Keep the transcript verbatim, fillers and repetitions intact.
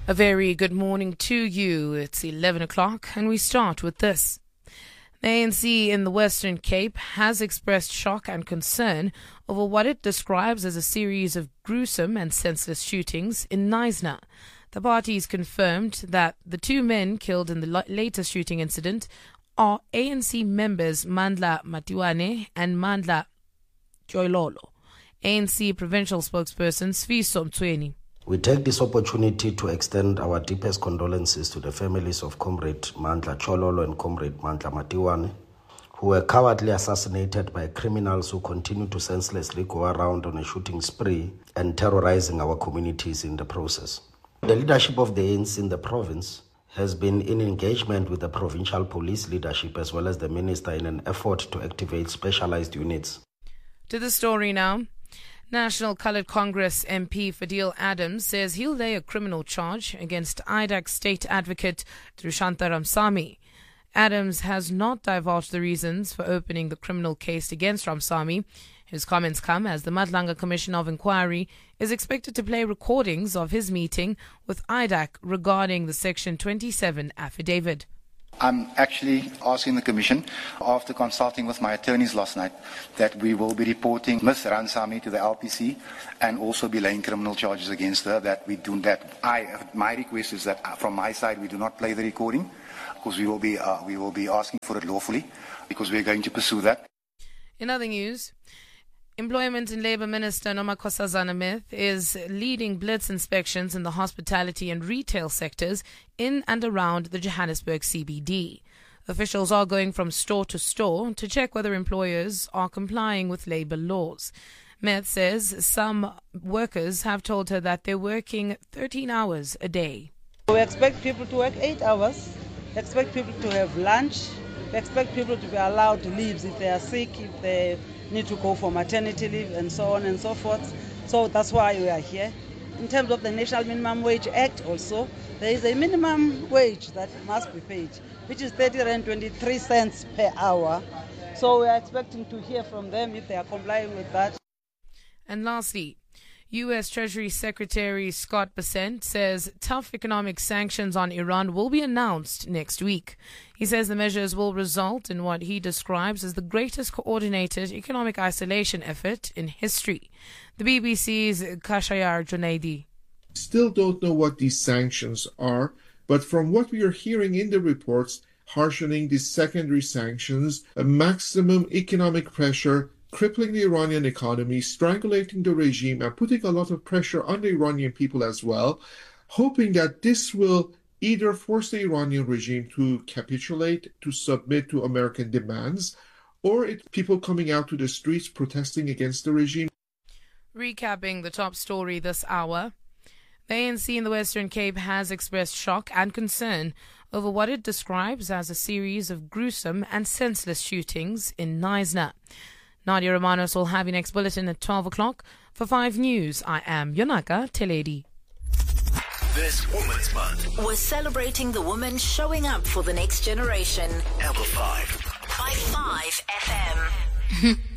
A very good morning to you. It's eleven o'clock and we start with this. The A N C in the Western Cape has expressed shock and concern over what it describes as a series of gruesome and senseless shootings in Knysna. The parties confirmed that the two men killed in the latest shooting incident are A N C members Mandla Matiwane and Mandla Joylolo. A N C provincial spokesperson Sifiso Mtsweni. We take this opportunity to extend our deepest condolences to the families of Comrade Mandla Joylolo and Comrade Mandla Matiwane, who were cowardly assassinated by criminals who continue to senselessly go around on a shooting spree and terrorizing our communities in the process. The leadership of the A N C in the province has been in engagement with the provincial police leadership as well as the minister in an effort to activate specialized units. To the story now. National Coloured Congress M P Fadil Adams says he'll lay a criminal charge against I D A C state advocate Trushanta Ramsamy. Adams has not divulged the reasons for opening the criminal case against Ramsamy. His comments come as the Madlanga Commission of Inquiry is expected to play recordings of his meeting with I D A C regarding the Section twenty-seven affidavit. I'm actually asking the Commission, after consulting with my attorneys last night, that we will be reporting Miz Ramsamy to the L P C and also be laying criminal charges against her. That we do that. I, my request is that from my side we do not play the recording, because we will be uh, we will be asking for it lawfully, because we are going to pursue that. In other news, Employment and Labour Minister Nomakosazana Myth is leading blitz inspections in the hospitality and retail sectors in and around the Johannesburg C B D. Officials are going from store to store to check whether employers are complying with labour laws. Myth says some workers have told her that they're working thirteen hours a day. We expect people to work eight hours, we expect people to have lunch, we expect people to be allowed leaves if they are sick, if they need to go for maternity leave and so on and so forth. So that's why we are here. In terms of the National Minimum Wage Act also, there is a minimum wage that must be paid, which is thirty rand twenty-three cents per hour. So we are expecting to hear from them if they are complying with that. And lastly, U S Treasury Secretary Scott Bessent says tough economic sanctions on Iran will be announced next week. He says the measures will result in what he describes as the greatest coordinated economic isolation effort in history. The B B C's Kashayar Junaidi. Still don't know what these sanctions are, but from what we are hearing in the reports, harshening these secondary sanctions, a maximum economic pressure, crippling the Iranian economy, strangulating the regime, and putting a lot of pressure on the Iranian people as well, hoping that this will either force the Iranian regime to capitulate, to submit to American demands, or it, people coming out to the streets protesting against the regime. Recapping the top story this hour, the A N C in the Western Cape has expressed shock and concern over what it describes as a series of gruesome and senseless shootings in Knysna. Nadia Romanos will have your next bulletin at twelve o'clock. For five News, I am Yonaka Teledi. This Women's Month, we're celebrating the women showing up for the next generation. Amplified by five F M.